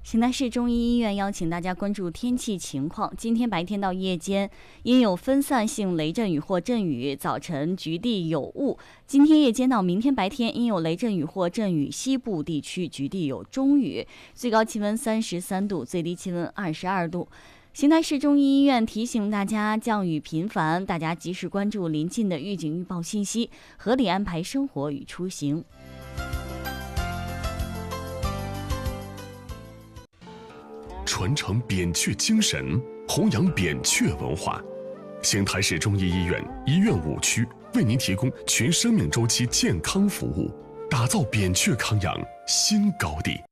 邢台市中医医院邀请大家关注天气情况。今天白天到夜间因有分散性雷阵雨或阵雨，早晨局地有雾。今天夜间到明天白天因有雷阵雨或阵雨，西部地区局地有中雨。最高气温33度，最低气温22度。邢台市中医医院提醒大家，降雨频繁，大家及时关注临近的预警预报信息，合理安排生活与出行。 传承扁鹊精神，弘扬扁鹊文化。邢台市中医医院医院5区为您提供全生命周期健康服务，打造扁鹊康养新高地。